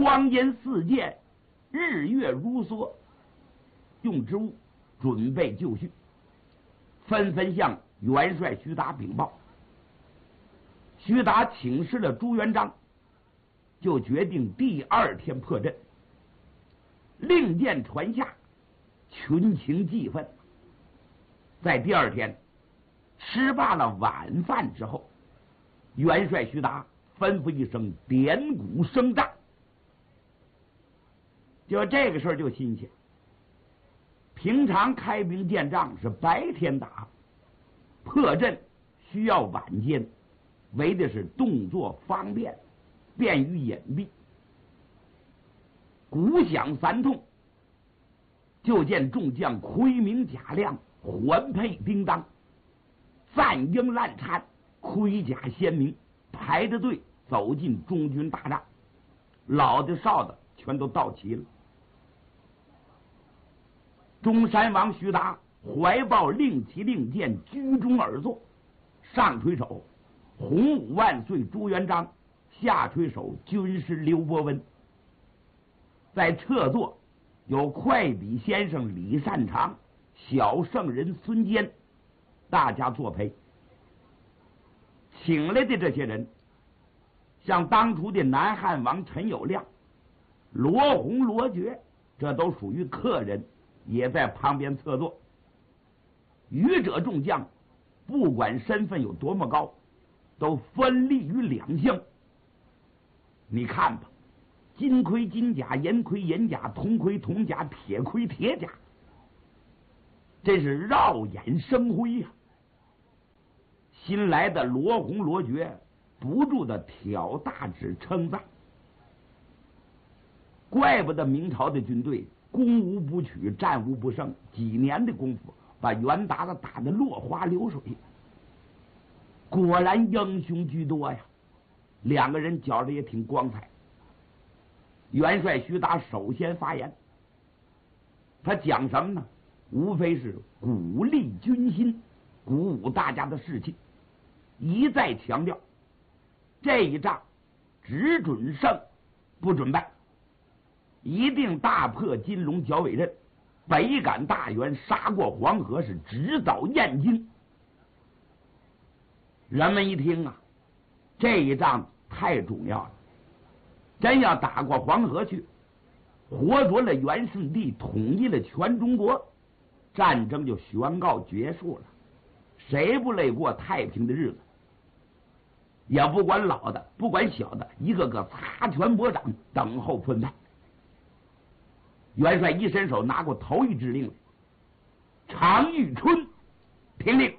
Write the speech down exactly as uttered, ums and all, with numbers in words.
光阴似箭，日月如梭，用之物准备就绪，纷纷向元帅徐达禀报。徐达请示了朱元璋，就决定第二天破阵。令箭传下，群情激愤。在第二天吃罢了晚饭之后，元帅徐达吩咐一声，点鼓声战。就这个事儿就新鲜。平常开兵见仗是白天打，破阵需要晚间，为的是动作方便，便于隐蔽。鼓响三通，就见众将盔明甲亮，环佩叮当，赞鹰烂颤，盔甲鲜明，排着队走进中军大帐，老的少的全都到齐了。中山王徐达怀抱令旗令箭，居中而坐，上垂手洪武万岁朱元璋，下垂手军师刘伯温。在侧座有快笔先生李善长，小圣人孙坚，大家作陪。请来的这些人，像当初的南汉王陈友谅、罗洪、罗觉，这都属于客人，也在旁边侧坐。余者众将，不管身份有多么高，都分立于两厢。你看吧，金盔金甲，银盔银甲，铜盔铜甲，铁盔铁甲，真是绕眼生辉呀、啊！新来的罗洪、罗觉不住的挑大指称赞，怪不得明朝的军队攻无不取，战无不胜，几年的功夫把袁达子打得落花流水。果然英雄居多呀！两个人觉着也挺光彩。元帅徐达首先发言，他讲什么呢？无非是鼓励军心，鼓舞大家的士气，一再强调这一仗只准胜不准败，一定大破金龙剿伪阵，北赶大元，杀过黄河，是直捣燕京。人们一听啊，这一仗太重要了，真要打过黄河去，活捉了元顺帝，统一了全中国，战争就宣告结束了。谁不累过太平的日子？也不管老的，不管小的，一个个擦拳拨掌，等候分派。元帅一伸手拿过头一支令来，常遇春听令。